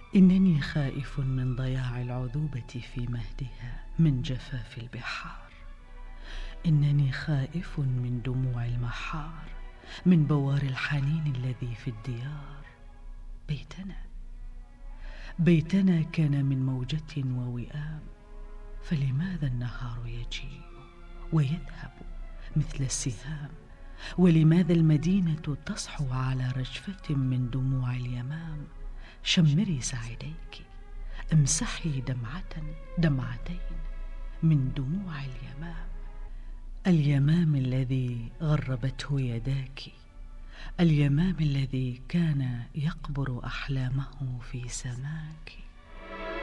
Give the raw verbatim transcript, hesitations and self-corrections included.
إنني خائف من ضياع العذوبة في مهدها من جفاف البحار. إنني خائف من دموع المحار، من بوار الحنين الذي في الديار. بيتنا بيتنا كان من موجة ووئام، فلماذا النهار يجيء ويذهب مثل السهام؟ ولماذا المدينة تصحو على رجفة من دموع اليمام؟ شمري ساعديك، امسحي دمعة دمعتين من دموع اليمام. اليمام الذي غربته يداك، اليمام الذي كان يقبر أحلامه في سماك.